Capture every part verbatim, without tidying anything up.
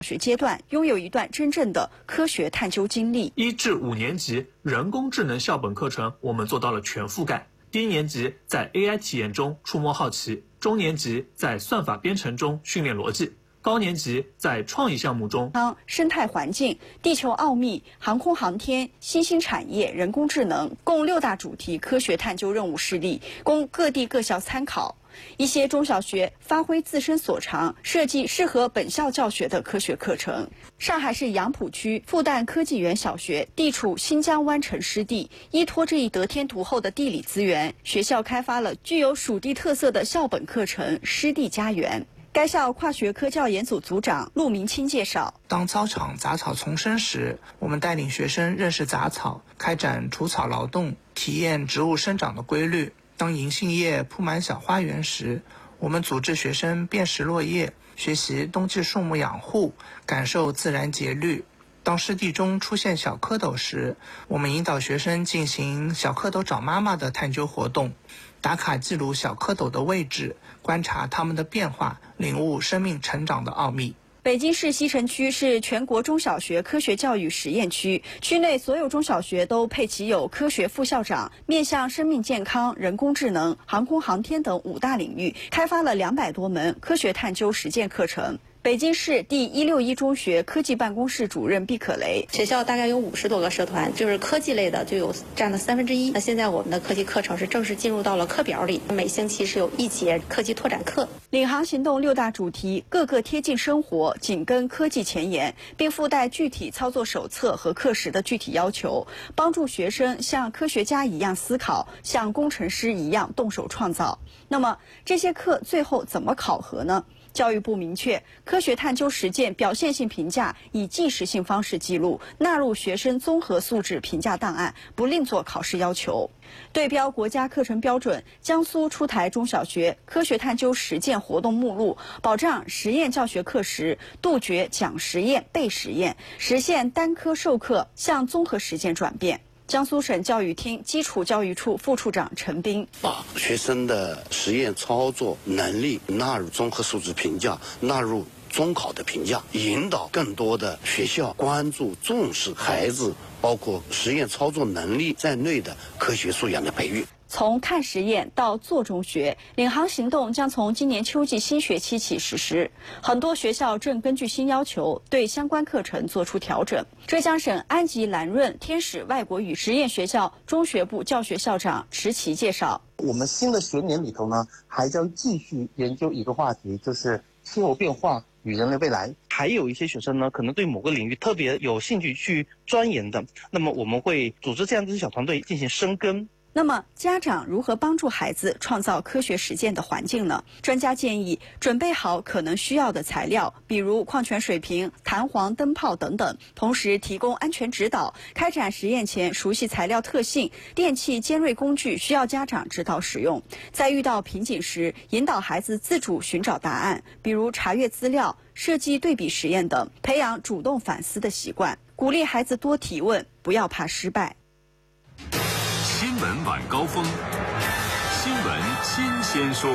学阶段拥有一段真正的科学探究经历。 一至五年级人工智能校本课程，我们做到了全覆盖。低年级在 A I 体验中触摸好奇，中年级在算法编程中训练逻辑，高年级在创意项目中， 生态环境、地球奥秘、航空航天、新兴产业、人工智能，共六大主题科学探究任务示例，供各地各校参考。一些中小学发挥自身所长，设计适合本校教学的科学课程。上海市杨浦区复旦科技园小学地处新疆湾城湿地，依托这一得天独厚的地理资源，学校开发了具有属地特色的校本课程“湿地家园”。该校跨学科教研组组长陆明清介绍， 当操场杂草丛生时，我们带领学生认识杂草，开展除草劳动，体验植物生长的规律。当银杏叶铺满小花园时，我们组织学生辨识落叶，学习冬季树木养护，感受自然节律。当湿地中出现小蝌蚪时，我们引导学生进行小蝌蚪找妈妈的探究活动，打卡记录小蝌蚪的位置，观察它们的变化，领悟生命成长的奥秘。 北京市西城区是全国中小学科学教育实验区，区内所有中小学都配齐有科学副校长，面向生命健康、人工智能、航空航天等五大领域，开发了两百多门科学探究实践课程。北京市第一六一中学科技办公室主任毕可雷， 学校大概有五十多个社团，就是科技类的就有占了三分之一。那现在我们的科技课程是正式进入到了课表里，每星期是有一节科技拓展课。 领航行动六大主题各个贴近生活，紧跟科技前沿，并附带具体操作手册和课时的具体要求，帮助学生像科学家一样思考，像工程师一样动手创造。那么这些课最后怎么考核呢？教育部明确，科学探究实践表现性评价以即时性方式记录，纳入学生综合素质评价档案，不另作考试要求。对标国家课程标准，江苏出台中小学科学探究实践活动目录，保障实验教学课时杜绝讲实验背实验，实现单科授课向综合实践转变。江苏省教育厅基础教育处副处长陈斌， 把学生的实验操作能力纳入综合素质评价，纳入中考的评价，引导更多的学校关注重视孩子包括实验操作能力在内的科学素养的培育。 从看实验到做中学，领航行动将从今年秋季新学期起实施。很多学校正根据新要求对相关课程做出调整。浙江省安吉兰润天使外国语实验学校中学部教学校长池奇介绍， 我们新的学年里头呢，还将继续研究一个话题，就是气候变化与人类未来。还有一些学生呢，可能对某个领域特别有兴趣去钻研的，那么我们会组织这样的小团队进行深耕。 那么家长如何帮助孩子创造科学实践的环境呢？专家建议准备好可能需要的材料，比如矿泉水瓶、弹簧、灯泡等等，同时提供安全指导。开展实验前熟悉材料特性，电器尖锐工具需要家长指导使用。在遇到瓶颈时，引导孩子自主寻找答案，比如查阅资料、设计对比实验等，培养主动反思的习惯。鼓励孩子多提问，不要怕失败。 新闻晚高峰，新闻新鲜说。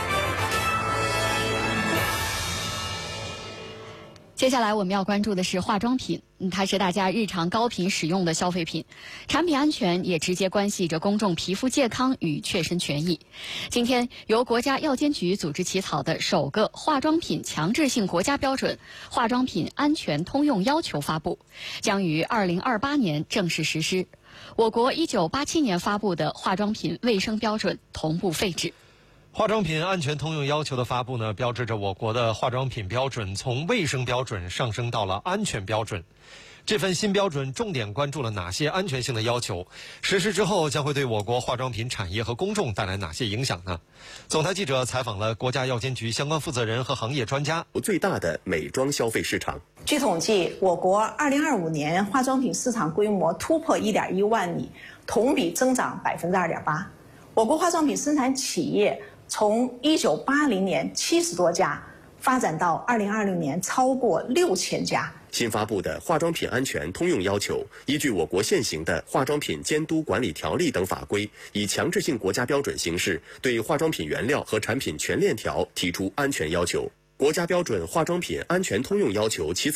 接下来我们要关注的是化妆品，嗯，它是大家日常高频使用的消费品，产品安全也直接关系着公众皮肤健康与确身权益。今天，由国家药监局组织起草的首个化妆品强制性国家标准《化妆品安全通用要求》发布，将于二零二八年正式实施。我国一九八七年发布的化妆品卫生标准同步废止。 化妆品安全通用要求的发布呢，标志着我国的化妆品标准从卫生标准上升到了安全标准。这份新标准重点关注了哪些安全性的要求？实施之后将会对我国化妆品产业和公众带来哪些影响呢？总台记者采访了国家药监局相关负责人和行业专家。 最大的美妆消费市场。 据统计，我国二零二五年化妆品市场规模突破一点一万亿，同比增长百分之二点八。我国化妆品生产企业从一九八零年七十多家，发展到二零二零年超过六千家。 新发布的化妆品安全通用要求，依据我国现行的化妆品监督管理条例等法规，以强制性国家标准形式，对化妆品原料和产品全链条提出安全要求。 国家标准化妆品安全通用要求其